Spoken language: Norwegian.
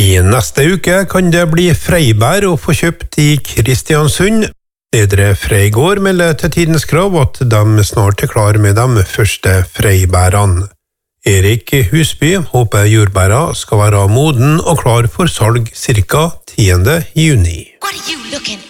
I neste uke kan det bli freibær å få kjøpt i Kristiansund. Nedre Freigård melder til Tidens Krav at de snart er klar med de første freibærene. Erik Husby håper jordbæra skal være moden og klar for salg ca. 10. juni. What are you looking